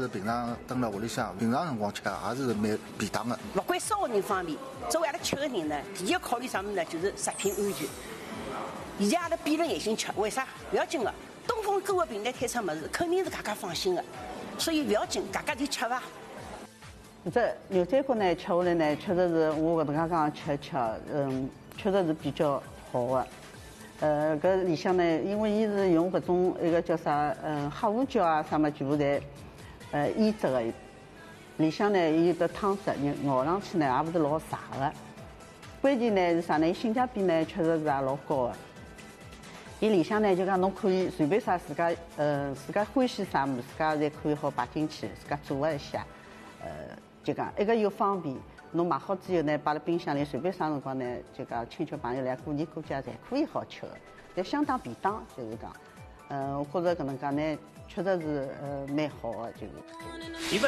是平常蹲辣屋里向，平常辰光吃也是蛮便当的。 不管烧的人方面，作为阿拉吃的人呢，第一考虑啥么呢？就是食品安全。现在阿拉闭着眼睛吃，为啥？不要紧的，东风购物平台推出么子，肯定是大家放心的，所以不要紧，大家就吃吧。 这牛仔骨呢，吃下来呢，确实是我搿能介讲吃，确实是比较好的。搿里向呢，因为伊是用搿种一个叫啥，黑胡椒啊啥么，全部侪腌制的。里向呢，伊个汤汁咬上去呢，也勿是老柴的。关键呢是啥呢？性价比呢，确实是也老高的。伊里向呢，就讲侬可以随便啥自家欢喜啥物事，自家侪可以好摆进去，自家做一下。就讲一个又方便，侬买好之后呢，摆辣冰箱里，随便啥辰光呢，就讲亲戚朋友来过年过节侪可以好吃的，也相当便当，就是讲，我觉着搿能介呢，确实是蛮好的，就是。